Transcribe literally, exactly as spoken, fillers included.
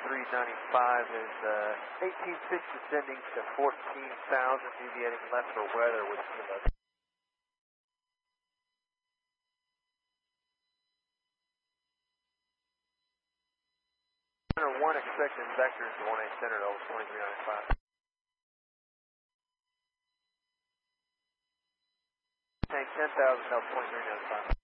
twenty-three ninety-five is uh, eighteen six descending to fourteen thousand, deviating left for weather with sea level. Center one expected vectors to one eight center over twenty-three ninety-five. Tank ten thousand, Delta twenty-three ninety-five.